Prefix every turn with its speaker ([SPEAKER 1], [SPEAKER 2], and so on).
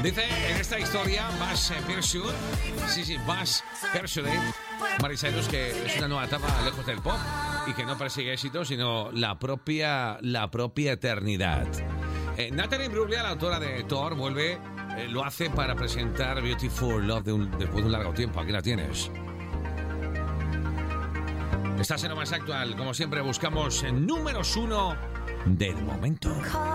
[SPEAKER 1] Dice en esta historia Bas Persuade, Bas Persuade, Miley Cyrus, que es una nueva etapa lejos del pop y que no persigue éxito, sino la propia eternidad. Natalie Imbruglia, la autora de Thor, vuelve, lo hace para presentar Beautiful Love después de un largo tiempo. Aquí la tienes. Estás en lo más actual. Como siempre, buscamos números 1 del momento.